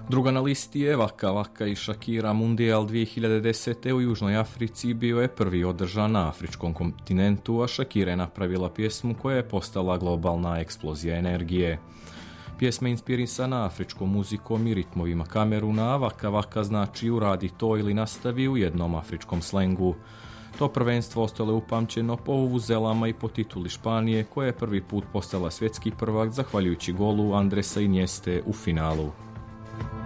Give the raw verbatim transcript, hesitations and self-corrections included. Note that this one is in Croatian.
Druga na listi je Waka Waka i Shakira. Mundial dvije hiljade desete. u Južnoj Africi bio je prvi održan na afričkom kontinentu, a Shakira je napravila pjesmu koja je postala globalna eksplozija energije. Pjesma je inspirisana afričkom muzikom i ritmovima Kameruna, a Waka Waka znači uradi to ili nastavi u jednom afričkom slengu. To prvenstvo ostalo je upamćeno po vuvuzelama i po tituli Španije, koja je prvi put postala svjetski prvak zahvaljujući golu Andresa Inieste u finalu.